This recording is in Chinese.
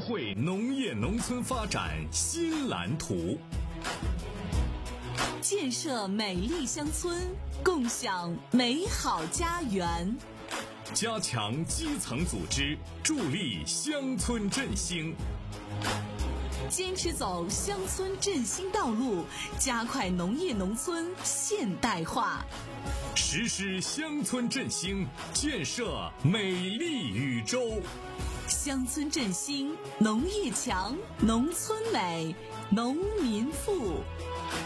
绘农业农村发展新蓝图， 建设美丽乡村，共享美好家园。 加强基层组织，助力乡村振兴。 坚持走乡村振兴道路，加快农业农村现代化， 实施乡村振兴，建设美丽宇宙。 乡村振兴，农业强，农村美，农民富。